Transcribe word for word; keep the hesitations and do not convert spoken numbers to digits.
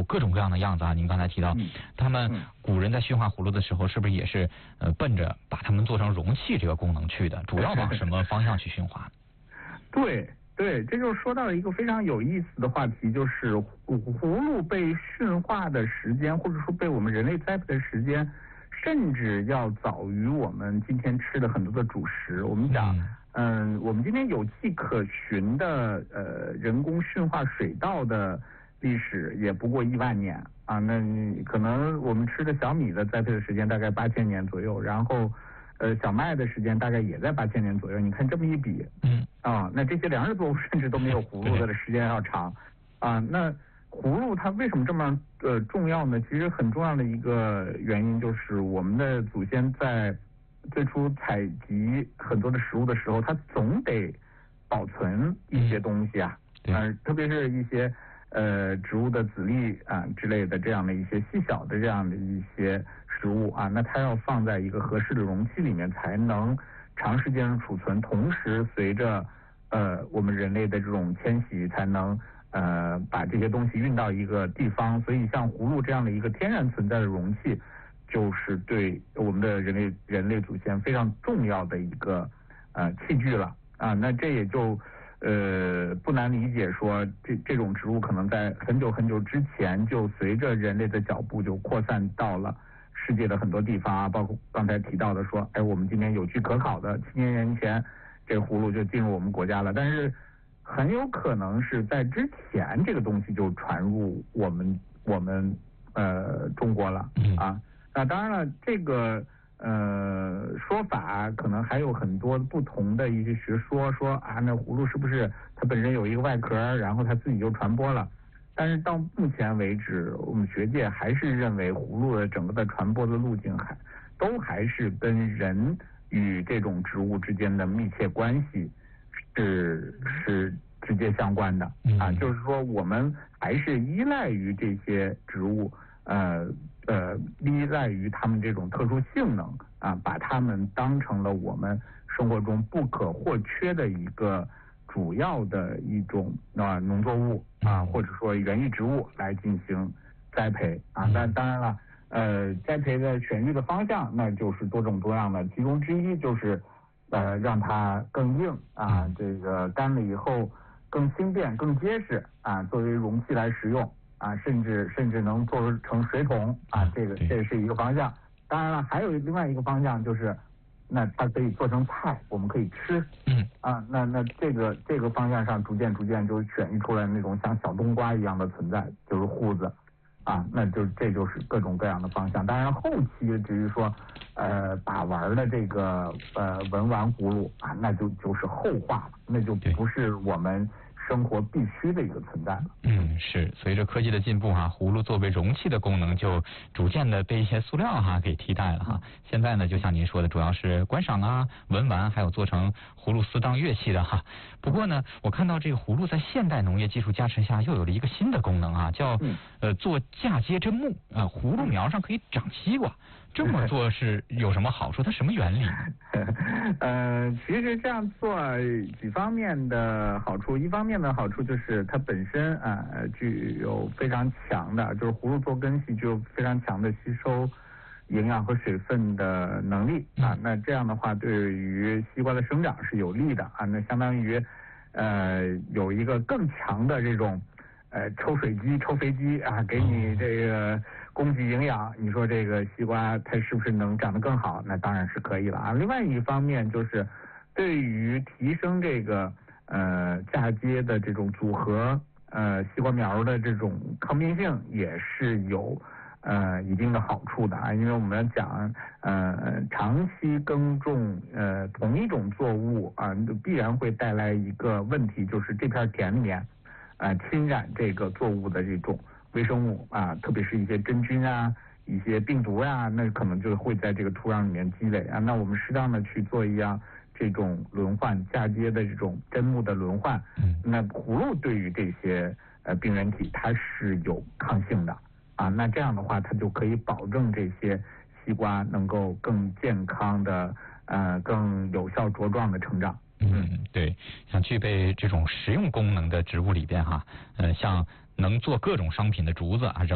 各种各样的样子啊。您刚才提到， 嗯、 他们古人在驯化葫芦的时候，是不是也是呃奔着把它们做成容器这个功能去的？主要往什么方向去驯化？ 对对，这就说到了一个非常有意思的话题，就是葫葫芦被驯化的时间，或者说被我们人类栽培的时间，甚至要早于我们今天吃的很多的主食。我们讲。嗯嗯，我们今天有迹可循的呃人工驯化水稻的历史也不过一万年啊，那可能我们吃的小米的栽培的时间大概八千年左右，然后呃小麦的时间大概也在八千年左右。你看这么一比，嗯啊，那这些粮食作物甚至都没有葫芦的时间要长啊。那葫芦它为什么这么呃重要呢？其实很重要的一个原因就是我们的祖先在最初采集很多的食物的时候，它总得保存一些东西啊，嗯、呃，特别是一些呃植物的籽粒啊之类的这样的一些细小的这样的一些食物啊，那它要放在一个合适的容器里面才能长时间储存，同时随着呃我们人类的这种迁徙，才能呃把这些东西运到一个地方。所以像葫芦这样的一个天然存在的容器，就是对我们的人类人类祖先非常重要的一个呃器具了啊。那这也就呃不难理解说，这这种植物可能在很久很久之前就随着人类的脚步就扩散到了世界的很多地方啊，包括刚才提到的说，哎，我们今天有据可考的，七千年前这葫芦就进入我们国家了，但是很有可能是在之前这个东西就传入我们我们呃中国了啊。那当然了，这个呃说法可能还有很多不同的一些学说，说啊，那葫芦是不是它本身有一个外壳，然后它自己就传播了？但是到目前为止，我们学界还是认为葫芦的整个的传播的路径还都还是跟人与这种植物之间的密切关系是是直接相关的啊，就是说我们还是依赖于这些植物，呃。呃，依赖于它们这种特殊性能啊，把它们当成了我们生活中不可或缺的一个主要的一种啊农作物啊，或者说园艺植物来进行栽培啊。那当然了，呃，栽培的选育的方向那就是多种多样的，其中之一就是呃让它更硬啊，这个干了以后更轻便、更结实啊，作为容器来使用。啊，甚至甚至能做成水桶啊，这个这是一个方向。当然了，还有另外一个方向就是，那它可以做成菜，我们可以吃。嗯。啊，那那这个这个方向上，逐渐逐渐就选育出来那种像小冬瓜一样的存在，就是瓠子。啊，那就这就是各种各样的方向。当然，后期至于说，呃，把玩的这个呃文玩葫芦啊，那就就是后话了，那就不是我们生活必须的一个存在了。 嗯，是随着科技的进步哈、啊，葫芦作为容器的功能就逐渐的被一些塑料哈、啊、给替代了哈。现在呢，就像您说的，主要是观赏啊、文玩，还有做成葫芦丝当乐器的哈。不过呢，我看到这个葫芦在现代农业技术加持下，又有了一个新的功能啊，叫呃做嫁接针木啊，葫芦苗上可以长西瓜。这么做是有什么好处？它什么原理？ 呃，其实这样做几方面的好处，一方面的好处就是它本身啊、呃、具有非常强的，就是葫芦做根系具有非常强的吸收营养和水分的能力啊。那这样的话，对于西瓜的生长是有利的啊。那相当于呃有一个更强的这种呃抽水机、抽肥机啊，给你这个供给营养，你说这个西瓜它是不是能长得更好？那当然是可以了啊。另外一方面就是对于提升这个呃嫁接的这种组合呃西瓜苗的这种抗病性也是有呃一定的好处的啊。因为我们讲呃长期耕种呃同一种作物啊，必然会带来一个问题，就是这片田里面啊、呃、侵染这个作物的这种微生物啊，特别是一些真菌啊、一些病毒啊，那可能就会在这个土壤里面积累啊。那我们适当的去做一样这种轮换嫁接的这种针木的轮换，那葫芦对于这些呃病原体它是有抗性的啊。那这样的话，它就可以保证这些西瓜能够更健康的呃更有效茁壮的成长。 嗯，对，像具备这种实用功能的植物里边哈，呃，像能做各种商品的竹子啊。